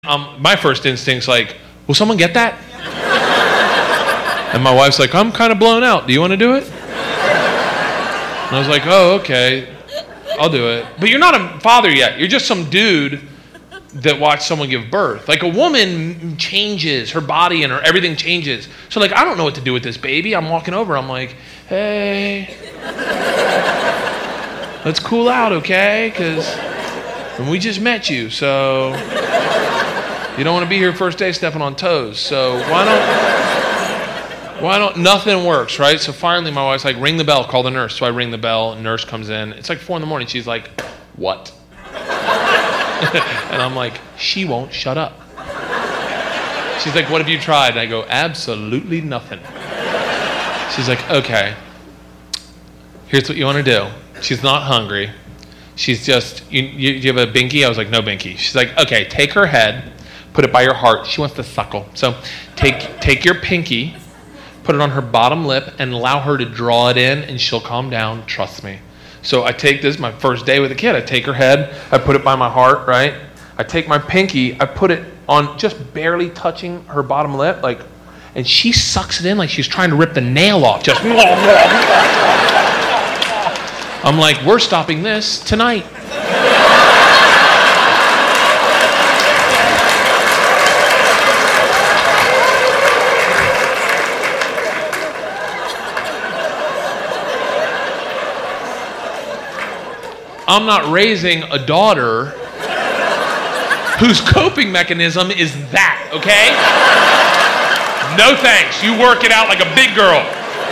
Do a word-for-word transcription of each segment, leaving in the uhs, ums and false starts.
Um, my first instinct's like, will someone get that? And my wife's like, I'm kind of blown out. Do you want to do it? And I was like, oh, okay, I'll do it. But you're not a father yet. You're just some dude that watched someone give birth. Like, a woman changes, her body and her everything changes. So like, I don't know what to do with this baby. I'm walking over, I'm like, hey, let's cool out, okay? Because we just met you, so you don't want to be here first day stepping on toes. So why don't, why don't, nothing works, right? So finally my wife's like, ring the bell, call the nurse. So I ring the bell, nurse comes in. It's like four in the morning. She's like, what? And I'm like, she won't shut up. She's like, what have you tried? And I go, absolutely nothing. She's like, okay, here's what you want to do. She's not hungry. She's just, you, you, you have a binky? I was like, no binky. She's like, okay, take her head, put it by your heart. She wants to suckle. So take take your pinky, put it on her bottom lip, and allow her to draw it in, and she'll calm down. Trust me. So I take this, my first day with a kid. I take her head, I put it by my heart, right? I take my pinky, I put it on just barely touching her bottom lip, like, and she sucks it in like she's trying to rip the nail off. Just. I'm like, we're stopping this tonight. I'm not raising a daughter whose coping mechanism is that, okay? No thanks. You work it out like a big girl.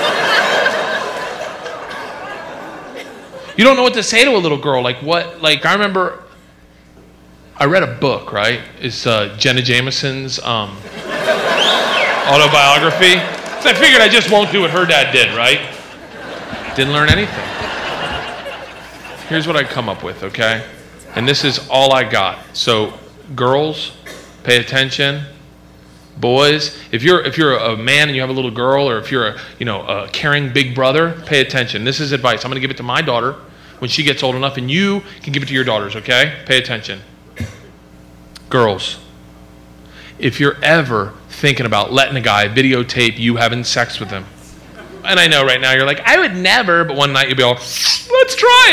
You don't know what to say to a little girl. Like what, like I remember, I read a book, right? It's uh, Jenna Jameson's um, autobiography. So I figured I just won't do what her dad did, right? Didn't learn anything. Here's what I come up with, okay? And this is all I got. So girls, pay attention. Boys, if you're if you're a man and you have a little girl, or if you're a you know a caring big brother, pay attention. This is advice. I'm going to give it to my daughter when she gets old enough, and you can give it to your daughters, okay? Pay attention. Girls, if you're ever thinking about letting a guy videotape you having sex with him, and I know right now you're like, I would never, but one night you'll be all, let's try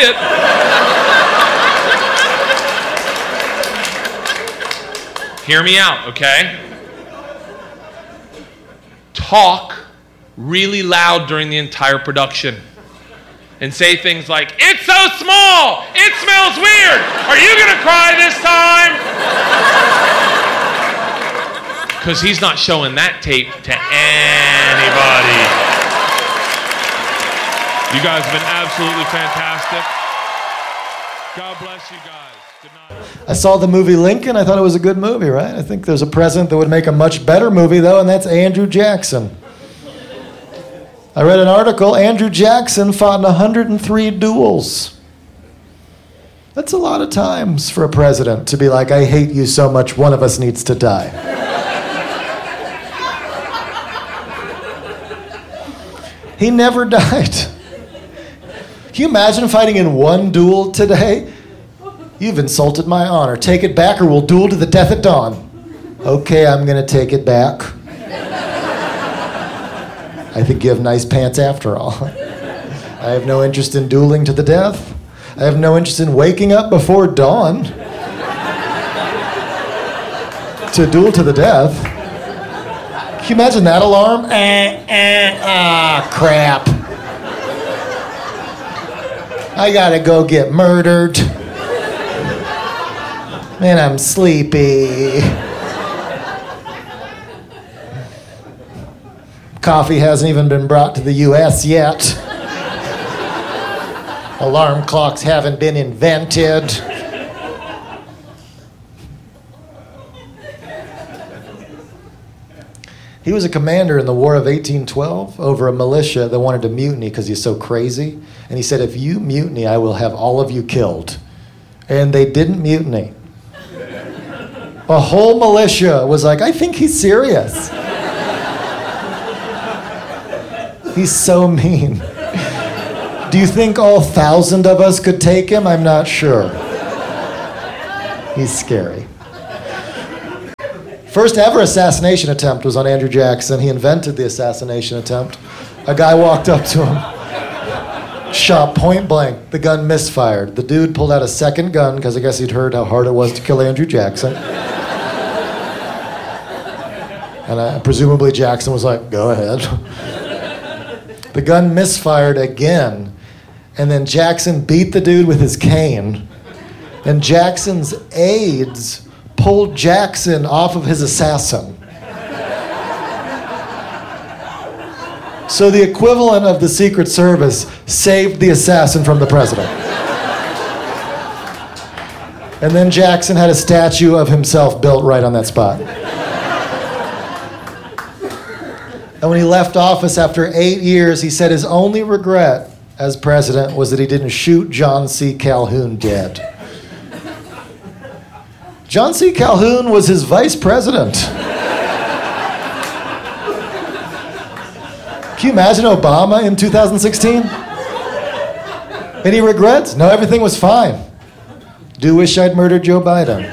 it. Hear me out, okay? Talk really loud during the entire production and say things like, it's so small, it smells weird, are you gonna cry this time? Because he's not showing that tape to anybody. You guys have been absolutely fantastic. God bless you guys. Good night. I saw the movie Lincoln. I thought it was a good movie, right? I think there's a president that would make a much better movie, though, and that's Andrew Jackson. I read an article, Andrew Jackson fought in one hundred three duels. That's a lot of times for a president to be like, I hate you so much, one of us needs to die. He never died. Can you imagine fighting in one duel today? You've insulted my honor. Take it back or we'll duel to the death at dawn. Okay, I'm going to take it back. I think you have nice pants after all. I have no interest in dueling to the death. I have no interest in waking up before dawn to duel to the death. Can you imagine that alarm? Eh, eh, ah, crap. I gotta go get murdered. Man, I'm sleepy. Coffee hasn't even been brought to the U S yet. Alarm clocks haven't been invented. He was a commander in the War of eighteen twelve over a militia that wanted to mutiny because he's so crazy. And he said, if you mutiny, I will have all of you killed. And they didn't mutiny. A whole militia was like, I think he's serious. He's so mean. Do you think all thousand of us could take him? I'm not sure. He's scary. First ever assassination attempt was on Andrew Jackson. He invented the assassination attempt. A guy walked up to him, shot point blank. The gun misfired. The dude pulled out a second gun because I guess he'd heard how hard it was to kill Andrew Jackson. And uh, presumably Jackson was like, go ahead. The gun misfired again. And then Jackson beat the dude with his cane. And Jackson's aides pulled Jackson off of his assassin. So the equivalent of the Secret Service saved the assassin from the president. And then Jackson had a statue of himself built right on that spot. And when he left office after eight years, he said his only regret as president was that he didn't shoot John C. Calhoun dead. John C. Calhoun was his vice president. Can you imagine Obama in two thousand sixteen? Any regrets? No, everything was fine. Do wish I'd murdered Joe Biden.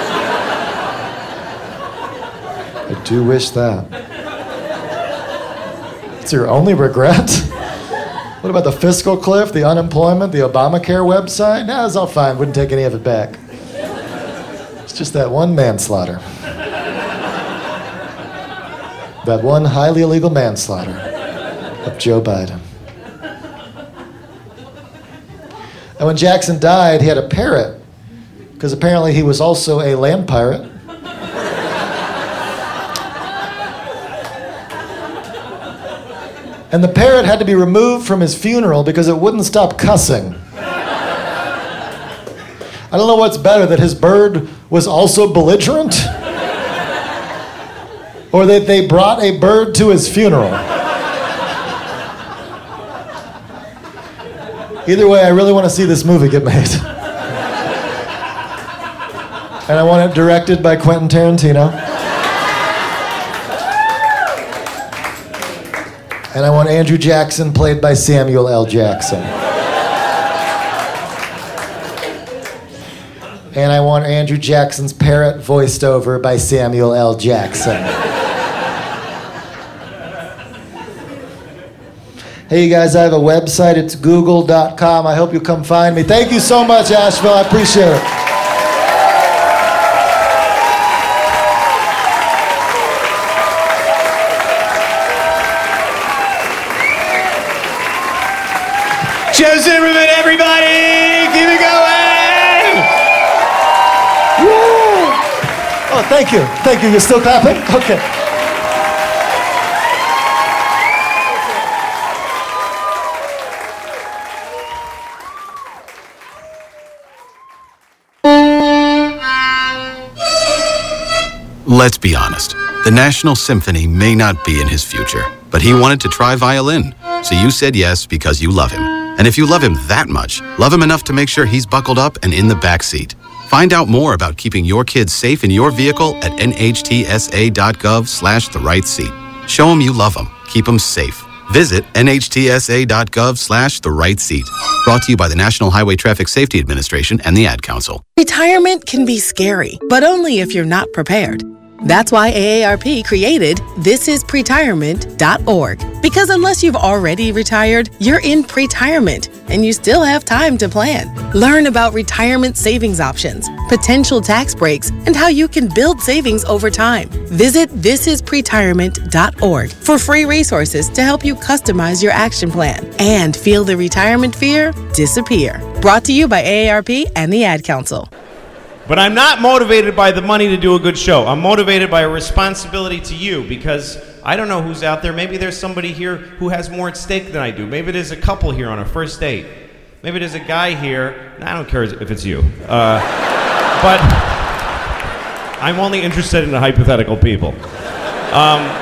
I do wish that. It's your only regret? What about the fiscal cliff, the unemployment, the Obamacare website? Nah, it's all fine. Wouldn't take any of it back. It's just that one manslaughter. That one highly illegal manslaughter of Joe Biden. And when Jackson died, he had a parrot, because apparently he was also a land pirate. And the parrot had to be removed from his funeral because it wouldn't stop cussing. I don't know what's better, that his bird was also belligerent, or that they brought a bird to his funeral. Either way, I really want to see this movie get made. And I want it directed by Quentin Tarantino. And I want Andrew Jackson played by Samuel L. Jackson. And I want Andrew Jackson's parrot voiced over by Samuel L. Jackson. Hey, you guys, I have a website. It's google dot com. I hope you'll come find me. Thank you so much, Asheville. I appreciate it. Joe Zimmerman, everybody! Keep it going! Woo! Oh, thank you. Thank you. You're still clapping? Okay. Let's be honest. The National Symphony may not be in his future, but he wanted to try violin. So you said yes because you love him. And if you love him that much, love him enough to make sure he's buckled up and in the back seat. Find out more about keeping your kids safe in your vehicle at N H T S A dot gov slash the right seat. Show them you love them. Keep them safe. Visit N H T S A dot gov slash the right seat. Brought to you by the National Highway Traffic Safety Administration and the Ad Council. Retirement can be scary, but only if you're not prepared. That's why A A R P created this is pretirement dot org. Because unless you've already retired, you're in pretirement, and you still have time to plan. Learn about retirement savings options, potential tax breaks, and how you can build savings over time. Visit this is pretirement dot org for free resources to help you customize your action plan and feel the retirement fear disappear. Brought to you by A A R P and the Ad Council. But I'm not motivated by the money to do a good show. I'm motivated by a responsibility to you, because I don't know who's out there. Maybe there's somebody here who has more at stake than I do. Maybe there's a couple here on a first date. Maybe there's a guy here. I don't care if it's you. Uh, but I'm only interested in the hypothetical people. Um,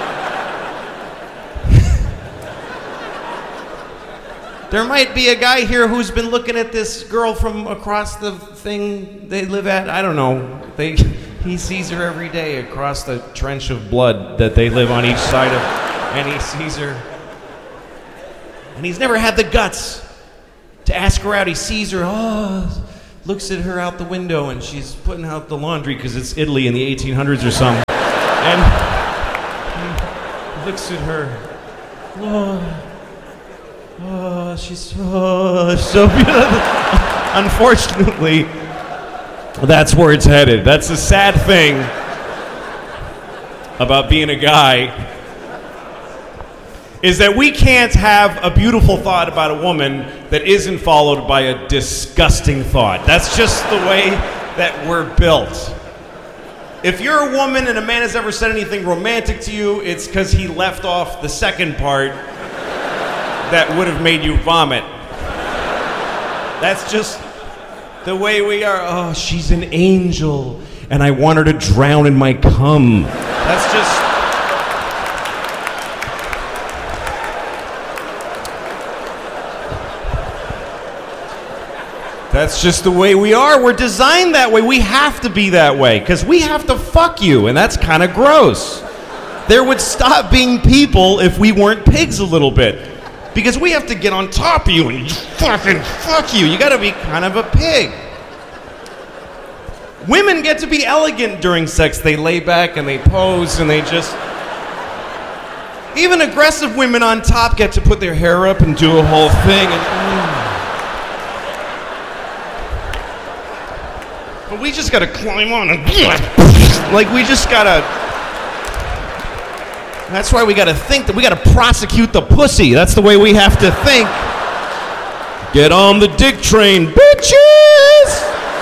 There might be a guy here who's been looking at this girl from across the thing they live at. I don't know. They, he sees her every day across the trench of blood that they live on each side of, and he sees her. And he's never had the guts to ask her out. He sees her, oh, looks at her out the window, and she's putting out the laundry because it's Italy in the eighteen hundreds or something. And he looks at her. Oh, oh she's oh, so beautiful. Unfortunately, that's where it's headed. That's the sad thing about being a guy, is that we can't have a beautiful thought about a woman that isn't followed by a disgusting thought. That's just the way that we're built. If you're a woman and a man has ever said anything romantic to you, it's because he left off the second part that would have made you vomit. That's just the way we are. Oh, she's an angel, and I want her to drown in my cum. That's just... That's just the way we are. We're designed that way. We have to be that way, because we have to fuck you, and that's kind of gross. There would stop being people if we weren't pigs a little bit. Because we have to get on top of you and fucking fuck you. You gotta be kind of a pig. Women get to be elegant during sex. They lay back and they pose and they just... Even aggressive women on top get to put their hair up and do a whole thing. And, mm. But we just gotta climb on and... Like, we just gotta... That's why we gotta think that we gotta prosecute the pussy. That's the way we have to think. Get on the dick train, bitches!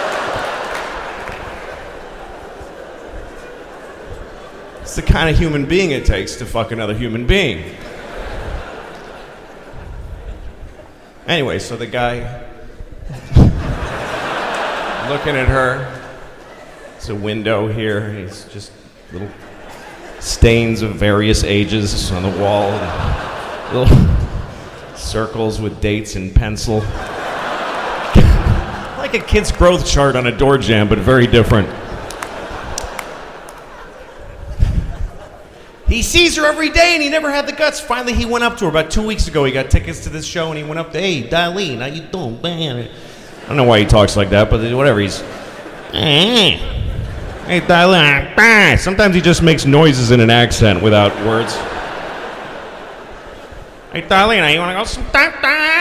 It's the kind of human being it takes to fuck another human being. Anyway, so the guy looking at her. It's a window here. He's just little stains of various ages on the wall, and little circles with dates in pencil. Like a kid's growth chart on a door jamb, but very different. He sees her every day and he never had the guts. Finally, he went up to her about two weeks ago. He got tickets to this show and he went up to, hey, Darlene, how you doing? I don't know why he talks like that, but whatever. He's, hey, Darlene. Sometimes he just makes noises in an accent without words. Hey, Darlene, you want to go sometime?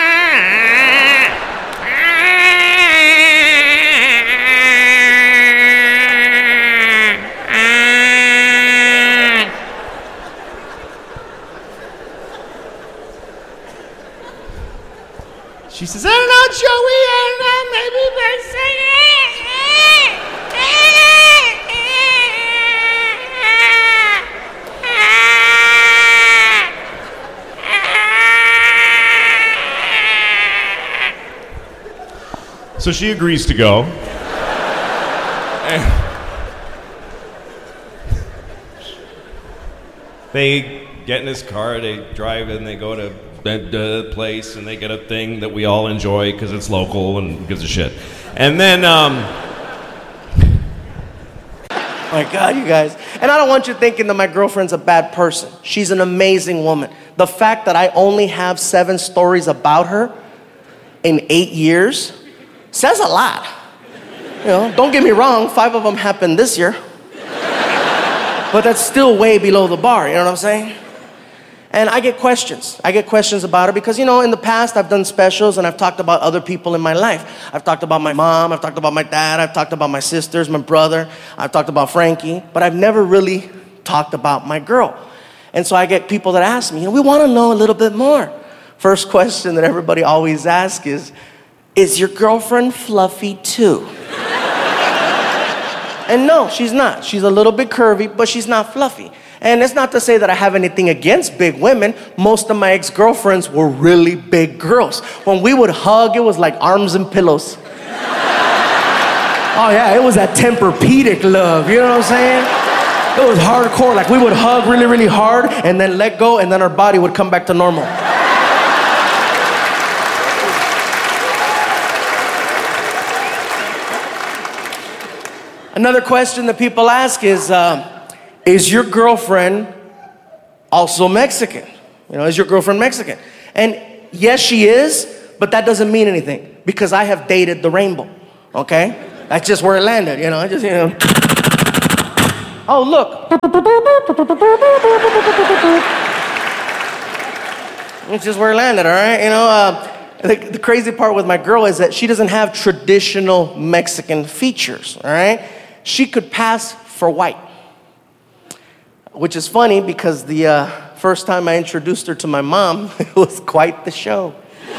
She says, I don't know, Joey, I don't know, maybe they're saying. So she agrees to go. They get in his car, they drive and they go to the place and they get a thing that we all enjoy because it's local and who gives a shit. And then, um... my God, you guys. And I don't want you thinking that my girlfriend's a bad person. She's an amazing woman. The fact that I only have seven stories about her in eight years says a lot. You know, don't get me wrong, five of them happened this year. But that's still way below the bar, you know what I'm saying? And I get questions. I get questions about her because, you know, in the past I've done specials and I've talked about other people in my life. I've talked about my mom, I've talked about my dad, I've talked about my sisters, my brother, I've talked about Frankie, but I've never really talked about my girl. And so I get people that ask me, you know, we want to know a little bit more. First question that everybody always asks is, is your girlfriend fluffy too? And no, she's not. She's a little bit curvy, but she's not fluffy. And it's not to say that I have anything against big women. Most of my ex-girlfriends were really big girls. When we would hug, it was like arms and pillows. Oh yeah, it was that Tempur-Pedic love, you know what I'm saying? It was hardcore, like we would hug really, really hard and then let go and then our body would come back to normal. Another question that people ask is, uh, is your girlfriend also Mexican? You know, is your girlfriend Mexican? And yes, she is, but that doesn't mean anything because I have dated the rainbow, okay? That's just where it landed, you know, I just, you know. Oh, look. It's just where it landed, all right? You know, uh, the, the crazy part with my girl is that she doesn't have traditional Mexican features, all right? She could pass for white, which is funny because the uh, first time I introduced her to my mom, it was quite the show.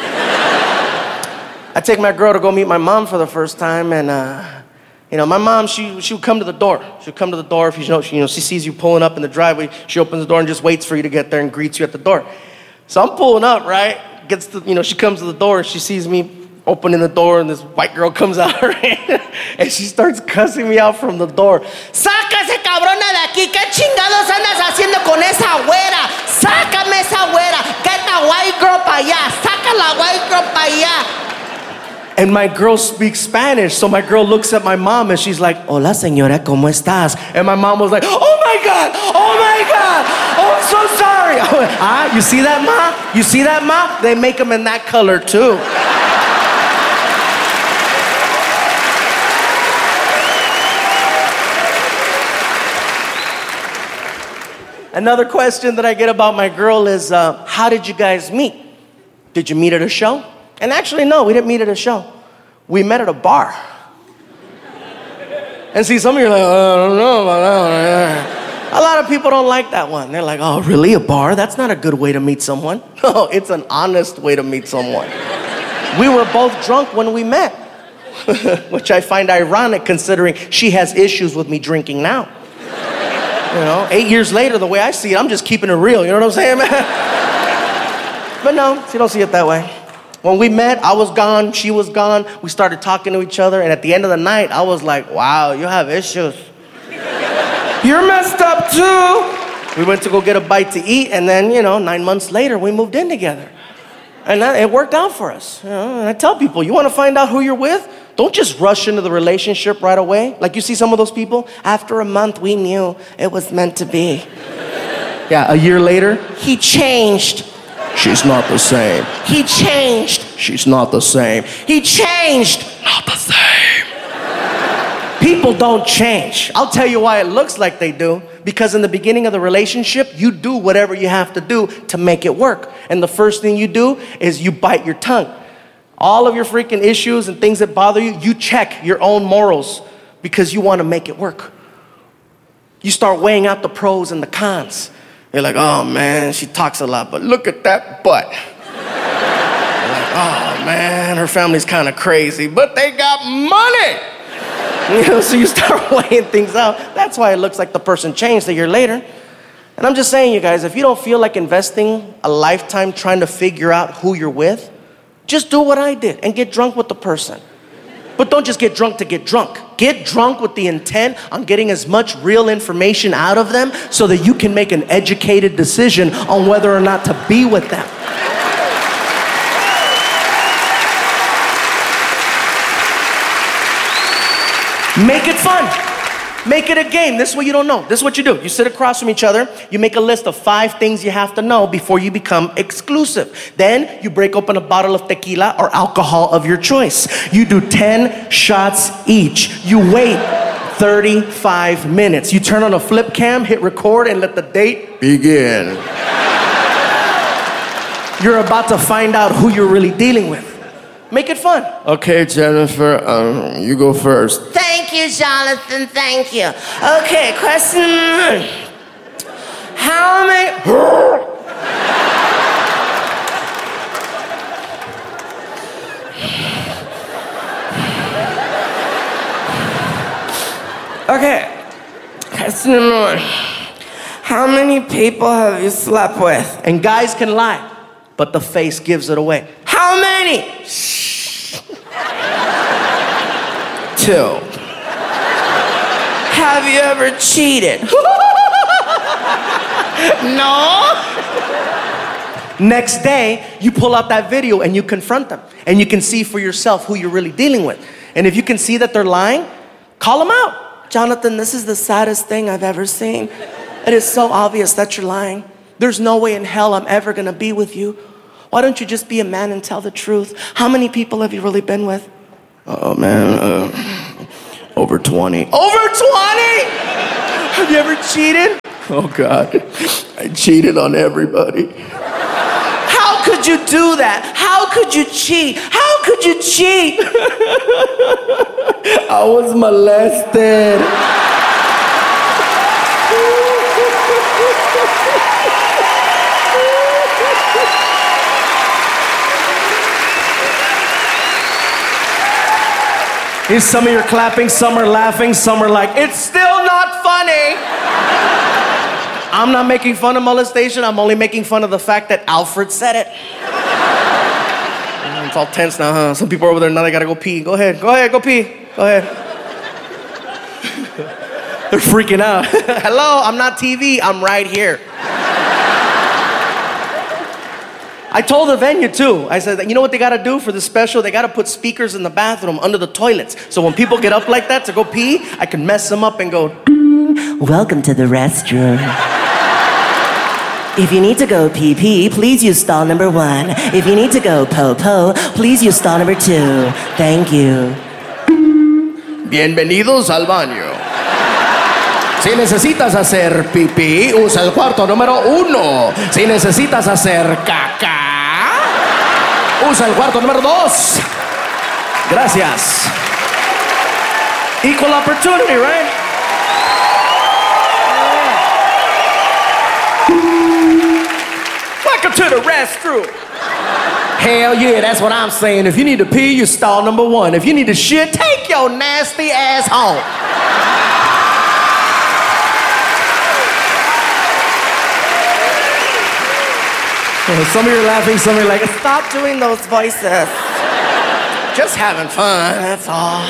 I take my girl to go meet my mom for the first time, and uh, you know, my mom, she she would come to the door. She would come to the door if you know, she, you know, she sees you pulling up in the driveway. She opens the door and just waits for you to get there and greets you at the door. So I'm pulling up, right? Gets to, you know, she comes to the door and she sees me opening the door, and this white girl comes out, right? And she starts cussing me out from the door. Sácase, cabrona, de aquí. ¿Qué chingados andas haciendo con esa güera? Sácame esa güera. Get the white girl pa' allá. Saca la white girl pa' allá. And my girl speaks Spanish, so my girl looks at my mom and she's like, hola, señora, ¿cómo estás? And my mom was like, oh my God, oh my God, oh, I'm so sorry. I went, ah, you see that, Ma? You see that, Ma? They make them in that color, too. Another question that I get about my girl is, uh, how did you guys meet? Did you meet at a show? And actually, no, we didn't meet at a show. We met at a bar. And see, some of you are like, oh, I don't know about that one. A lot of people don't like that one. They're like, oh, really, a bar? That's not a good way to meet someone. No, it's an honest way to meet someone. We were both drunk when we met, which I find ironic considering she has issues with me drinking now. You know, eight years later, the way I see it, I'm just keeping it real. You know what I'm saying, man? But no, she don't see it that way. When we met, I was gone, she was gone. We started talking to each other, and at the end of the night, I was like, wow, you have issues. You're messed up too. We went to go get a bite to eat, and then, you know, nine months later, we moved in together. And that, it worked out for us. You know, and I tell people, you want to find out who you're with? Don't just rush into the relationship right away. Like you see some of those people, after a month, we knew it was meant to be. Yeah, a year later, he changed. She's not the same. He changed. She's not the same. He changed. Not the same. People don't change. I'll tell you why it looks like they do. Because in the beginning of the relationship, you do whatever you have to do to make it work. And the first thing you do is you bite your tongue. All of your freaking issues and things that bother you, you check your own morals because you want to make it work. You start weighing out the pros and the cons. You're like, oh man, she talks a lot, but look at that butt. You're like, oh man, her family's kind of crazy, but they got money. You know, so you start weighing things out. That's why it looks like the person changed a year later. And I'm just saying, you guys, if you don't feel like investing a lifetime trying to figure out who you're with, just do what I did and get drunk with the person. But don't just get drunk to get drunk. Get drunk with the intent on getting as much real information out of them so that you can make an educated decision on whether or not to be with them. Make it fun. Make it a game. This is what you don't know. This is what you do. You sit across from each other. You make a list of five things you have to know before you become exclusive. Then you break open a bottle of tequila or alcohol of your choice. You do ten shots each. You wait thirty-five minutes. You turn on a flip cam, hit record, and let the date begin. You're about to find out who you're really dealing with. Make it fun. Okay, Jennifer, um, you go first. Thank you, Jonathan, thank you. Okay, question. How many... Okay, question number one. How many people have you slept with? And guys can lie, but the face gives it away. How many? Two. Have you ever cheated? No. Next day, you pull out that video and you confront them. And you can see for yourself who you're really dealing with. And if you can see that they're lying, call them out. Jonathan, this is the saddest thing I've ever seen. It is so obvious that you're lying. There's no way in hell I'm ever gonna be with you. Why don't you just be a man and tell the truth? How many people have you really been with? Oh man, uh, over twenty. Over twenty? Have you ever cheated? Oh, God. I cheated on everybody. How could you do that? How could you cheat? How could you cheat? I was molested. Here's some of you are clapping, some are laughing, some are like, it's still not funny. I'm not making fun of molestation, I'm only making fun of the fact that Alfred said it. It's all tense now, huh? Some people are over there, now they gotta go pee. Go ahead, go ahead, go pee. Go ahead. They're freaking out. Hello, I'm not T V, I'm right here. I told the venue too. I said, you know what they gotta do for the special? They gotta put speakers in the bathroom under the toilets. So when people get up like that to go pee, I can mess them up and go, welcome to the restroom. If you need to go pee pee, please use stall number one. If you need to go po po, please use stall number two. Thank you. Bienvenidos al baño. Si necesitas hacer pipí, usa el cuarto número uno. Si necesitas hacer caca, usa el cuarto número dos. Gracias. Equal opportunity, right? Welcome to the restroom. Hell yeah, that's what I'm saying. If you need to pee, you stall number one. If you need to shit, take your nasty ass home. Some of you are laughing, some of you are like, stop doing those voices. Just having fun, that's all.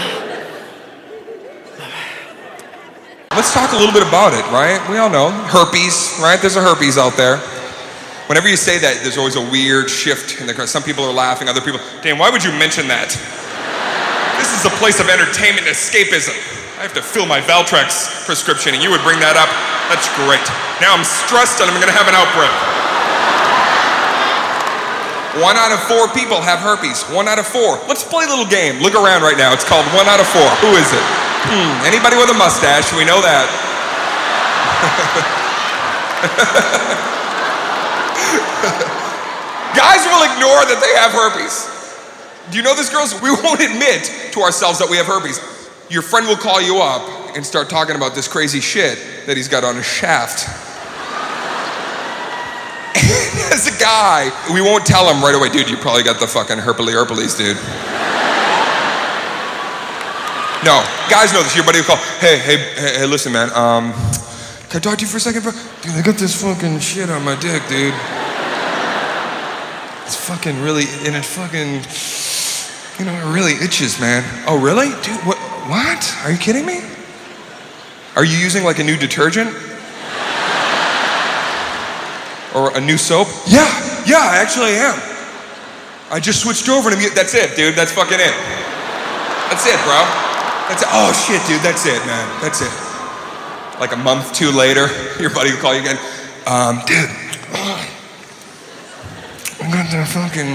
Let's talk a little bit about it, right? We all know herpes, right? There's a herpes out there. Whenever you say that, there's always a weird shift in the crowd. Some people are laughing, other people, damn, why would you mention that? This is a place of entertainment and escapism. I have to fill my Valtrex prescription and you would bring that up. That's great. Now I'm stressed and I'm gonna have an outbreak. One out of four people have herpes. One out of four. Let's play a little game. Look around right now. It's called one out of four. Who is it? Hmm. Anybody with a mustache? We know that. Guys will ignore that they have herpes. Do you know this, girls? We won't admit to ourselves that we have herpes. Your friend will call you up and start talking about this crazy shit that he's got on his shaft. As a guy, we won't tell him right away, dude, you probably got the fucking herpely herpes, dude. No, guys know this. Your buddy will call, hey, hey, hey, hey, listen, man, um, can I talk to you for a second, bro? Dude, I got this fucking shit on my dick, dude. It's fucking really, and it fucking, you know, it really itches, man. Oh, really? Dude, what, what? Are you kidding me? Are you using like a new detergent? Or a new soap? Yeah, yeah, I actually am. I just switched over to mute. That's it, dude. That's fucking it. That's it, bro. That's it. Oh shit, dude. That's it, man. That's it. Like a month, two later, your buddy will call you again. Um, dude, oh, I got that fucking,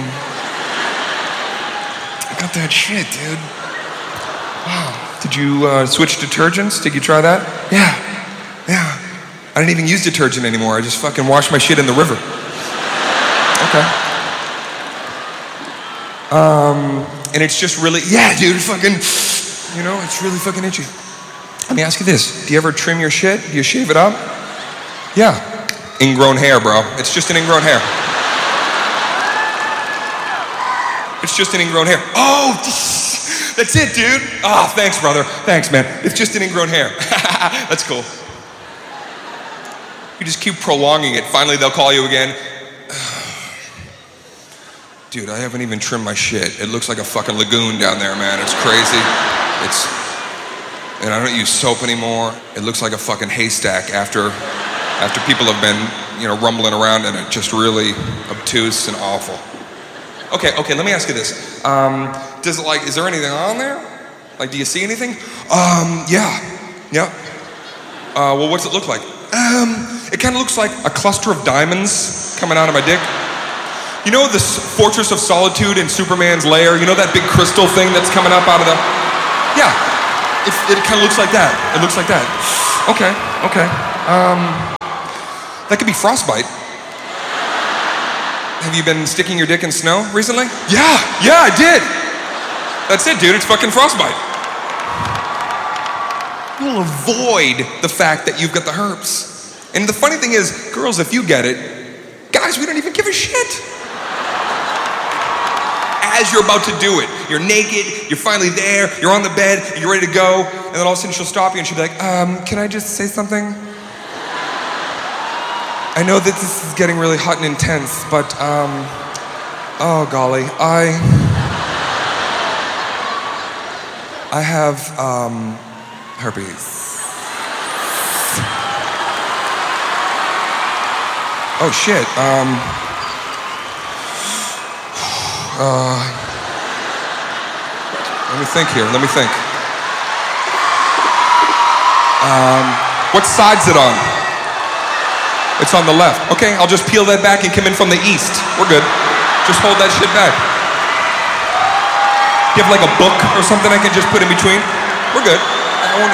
I got that shit, dude. Wow. Did you uh, switch detergents? Did you try that? Yeah, yeah. I didn't even use detergent anymore. I just fucking wash my shit in the river. Okay. Um, and it's just really, yeah, dude, fucking, you know, it's really fucking itchy. Let me ask you this. Do you ever trim your shit? Do you shave it up? Yeah. Ingrown hair, bro. It's just an ingrown hair. It's just an ingrown hair. Oh, that's it, dude. Oh, thanks, brother. Thanks, man. It's just an ingrown hair. That's cool. You just keep prolonging it. Finally, they'll call you again. Dude, I haven't even trimmed my shit. It looks like a fucking lagoon down there, man. It's crazy. It's, and I don't use soap anymore. It looks like a fucking haystack after, after people have been, you know, rumbling around in it. Just really obtuse and awful. Okay, okay, let me ask you this. Um, does it like, is there anything on there? Like, do you see anything? Um, yeah, yeah. Uh, well, what's it look like? Um, it kind of looks like a cluster of diamonds coming out of my dick. You know the Fortress of Solitude in Superman's lair? You know that big crystal thing that's coming up out of the... Yeah, it, it kind of looks like that. It looks like that. Okay, okay. Um, that could be frostbite. Have you been sticking your dick in snow recently? Yeah, yeah, I did. That's it, dude. It's fucking frostbite. You'll avoid the fact that you've got the herpes. And the funny thing is, girls, if you get it, guys, we don't even give a shit. As you're about to do it, you're naked, you're finally there, you're on the bed, and you're ready to go, and then all of a sudden she'll stop you and she'll be like, um, can I just say something? I know that this is getting really hot and intense, but, um, oh golly, I, I have, um, herpes. Oh shit, um, uh, let me think here, let me think. Um, what side's it on? It's on the left. Okay, I'll just peel that back and come in from the east. We're good. Just hold that shit back. You have like a book or something I can just put in between? We're good. I don't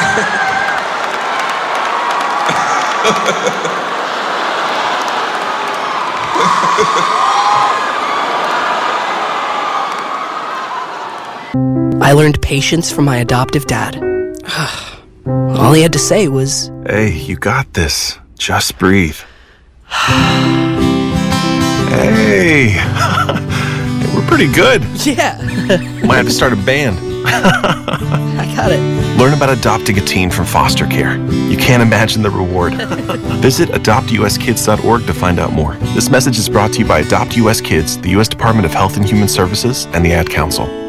I learned patience from my adoptive dad. All he had to say was, "Hey, you got this. Just breathe." Hey, we're pretty good. yeah, Might have to start a band. I got it. Learn about adopting a teen from foster care. You can't imagine the reward. Visit adopt u s kids dot org to find out more. This message is brought to you by Adopt U S Kids, the U S Department of Health and Human Services, and the Ad Council.